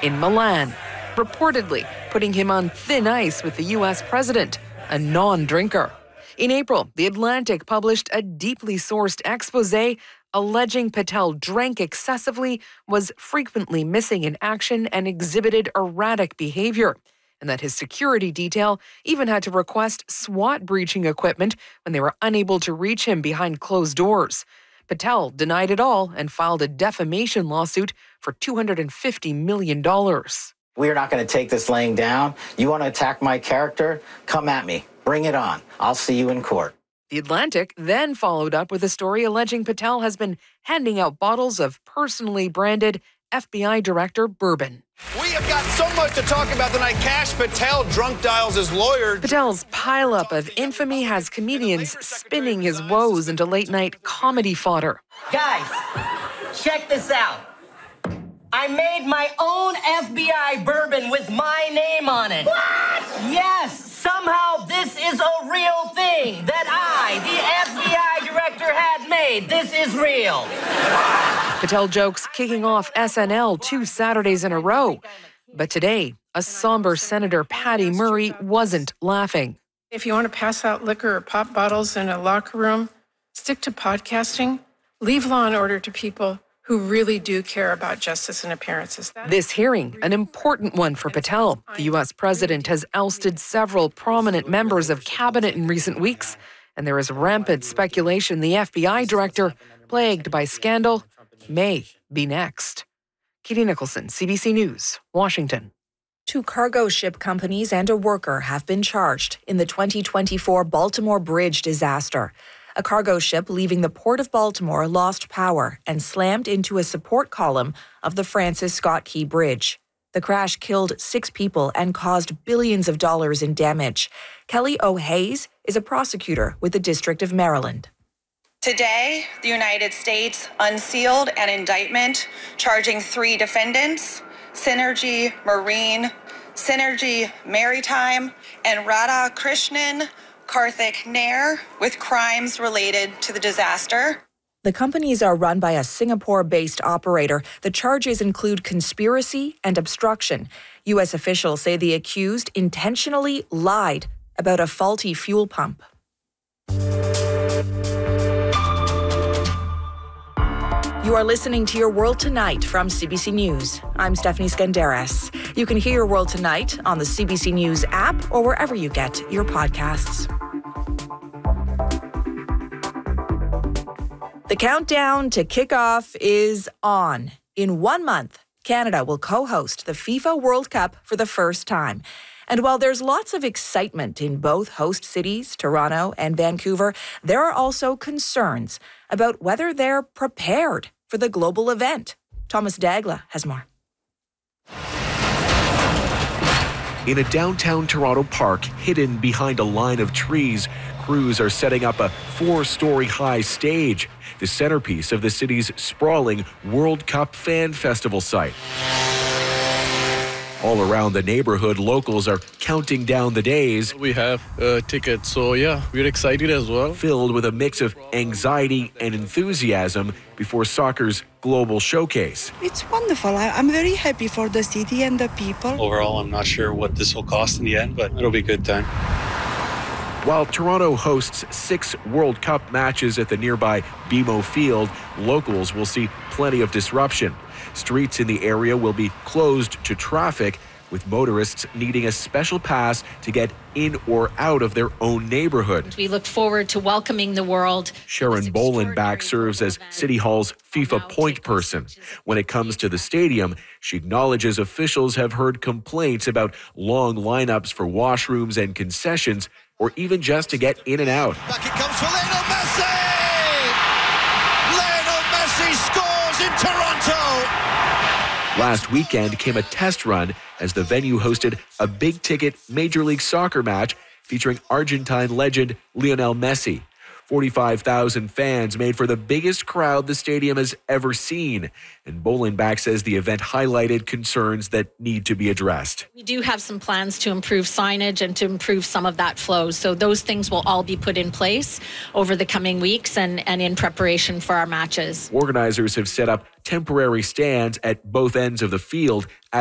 in Milan, reportedly putting him on thin ice with the U.S. president, a non-drinker. In April, The Atlantic published a deeply sourced exposé alleging Patel drank excessively, was frequently missing in action, and exhibited erratic behavior, and that his security detail even had to request SWAT breaching equipment when they were unable to reach him behind closed doors. Patel denied it all and filed a defamation lawsuit for $250 million. We're not going to take this laying down. You want to attack my character? Come at me. Bring it on. I'll see you in court. The Atlantic then followed up with a story alleging Patel has been handing out bottles of personally branded FBI Director bourbon. We have got so much to talk about tonight. Kash Patel drunk dials his lawyer. Patel's pileup of infamy has comedians spinning his woes into late-night comedy fodder. Guys, check this out. I made my own FBI bourbon with my name on it. What? Yes, somehow this is a real thing that I, the FBI director, had made. This is real. Patel jokes kicking off SNL 2 Saturdays in a row. But today, a somber Senator Patty Murray wasn't laughing. If you want to pass out liquor or pop bottles in a locker room, stick to podcasting. Leave Law and Order to people who really do care about justice and appearances. This hearing, an important one for Patel. The U.S. president has ousted several prominent members of cabinet in recent weeks, and there is rampant speculation the FBI director, plagued by scandal, may be next. Katie Nicholson, CBC News, Washington. 2 cargo ship companies and a worker have been charged in the 2024 Baltimore Bridge disaster. A cargo ship leaving the Port of Baltimore lost power and slammed into a support column of the Francis Scott Key Bridge. The crash killed 6 people and caused billions of dollars in damage. Kelly O'Hayes is a prosecutor with the District of Maryland. Today, the United States unsealed an indictment charging 3 defendants, Synergy Marine, Synergy Maritime, and Radha Krishnan Karthik Nair with crimes related to the disaster. The companies are run by a Singapore-based operator. The charges include conspiracy and obstruction. U.S. officials say the accused intentionally lied about a faulty fuel pump. You are listening to Your World Tonight from CBC News. I'm Stephanie Skandaris. You can hear Your World Tonight on the CBC News app or wherever you get your podcasts. The countdown to kickoff is on. In 1 month, Canada will co-host the FIFA World Cup for the first time. And while there's lots of excitement in both host cities, Toronto and Vancouver, there are also concerns about whether they're prepared for the global event. Thomas Dagla has more. In a downtown Toronto park hidden behind a line of trees, crews are setting up a 4-story high stage, the centerpiece of the city's sprawling World Cup fan festival site. All around the neighborhood, locals are counting down the days. We have tickets, so yeah, we're excited as well. Filled with a mix of anxiety and enthusiasm before soccer's global showcase. It's wonderful. I'm very happy for the city and the people. Overall, I'm not sure what this will cost in the end, but it'll be a good time. While Toronto hosts 6 World Cup matches at the nearby BMO Field, locals will see plenty of disruption. Streets in the area will be closed to traffic, with motorists needing a special pass to get in or out of their own neighborhood. We look forward to welcoming the world. Sharon Bolenbach serves as City Hall's FIFA point person. When it comes to the stadium, she acknowledges officials have heard complaints about long lineups for washrooms and concessions, or even just to get in and out. Back it comes for Lionel Messi! Lionel Messi scores in Toronto! Last weekend came a test run as the venue hosted a big-ticket Major League Soccer match featuring Argentine legend Lionel Messi. 45,000 fans made for the biggest crowd the stadium has ever seen. And Bolenbach says the event highlighted concerns that need to be addressed. We do have some plans to improve signage and to improve some of that flow. So those things will all be put in place over the coming weeks and in preparation for our matches. Organizers have set up temporary stands at both ends of the field